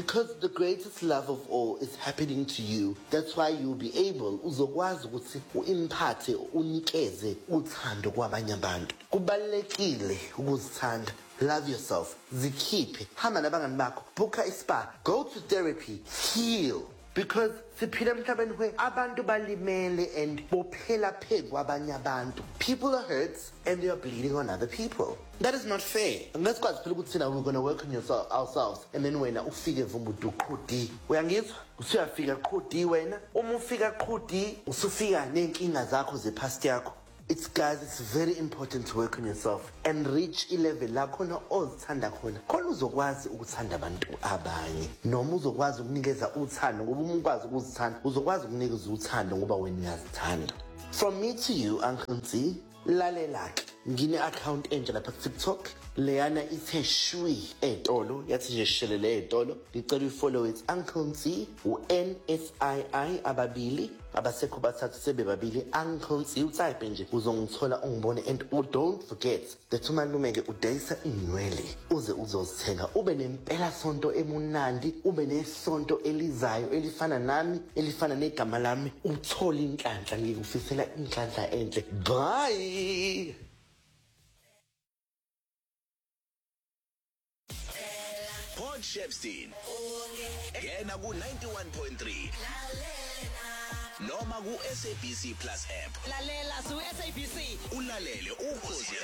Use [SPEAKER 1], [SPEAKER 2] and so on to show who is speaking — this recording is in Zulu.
[SPEAKER 1] because the greatest love of all is happening to you. That's why you'll be able uzokwazi ukuthi uimphathe unikeze uthando kwabanye abantu. Kubalekile ukuzithanda. Love yourself. Zikhiphe. Hamba nabangani bakho. Booka ispa. Go to therapy. Heal. Because siphila emhlabeni where abantu balimele and bophela phezu kwabanye abantu. People are hurt and they are bleeding on other people. That is not fair. And that's why we're going to work on ourselves. And then wena ufike vumbudu qhudi. Uyangizwa? Usuyafika qhudi wena. Uma ufika qhudi, usufika nenkinga zakho zepast yakho. It's very important to work on yourself and reach level la khona ozithanda khona. Khona uzokwazi ukuthanda abantu abanye. Noma uzokwazi ukunikeza uthando ngoba uma ukwazi ukuzithanda, uzokwazi ukunikeza uthando ngoba wena uyazithanda. From me to you, Uncle T, lalelake. Ngine account entsha lapha TikTok. Leyana ithe shwi etolo, yathi nje shelele etolo. Ngicela ufollow it Uncle T, uNSII ababili, abasekho bathathu sebe babili. Uncle T utype nje uzongithola ungibone and don't forget that umalume ke udayisa inwele uze uzozithenga ube nempela sonto emunandi, ube nesonto elizayo elifana nami, elifana negama lami, uthola inhlanhla ngikufisela inhlanhla enhle. Bye.
[SPEAKER 2] Port Shepstone yena ku 91.3 noma ku SABC Plus app
[SPEAKER 3] lalela su SABC
[SPEAKER 2] ulalele ukhozi